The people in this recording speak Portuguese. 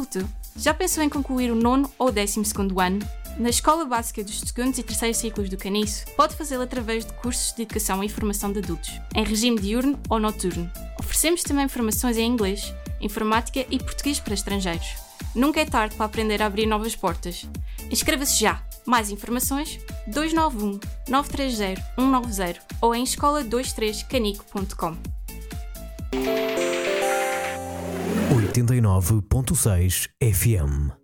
adulto? Já pensou em concluir o 9º ou 12º ano? Na Escola Básica dos 2º e 3º ciclos do Caniço, pode fazê-lo através de cursos de educação e formação de adultos, em regime diurno ou noturno. Oferecemos também formações em inglês, informática e português para estrangeiros. Nunca é tarde para aprender a abrir novas portas. Inscreva-se já! Mais informações 291 930 190 ou em escola23canico.com. 89.6 FM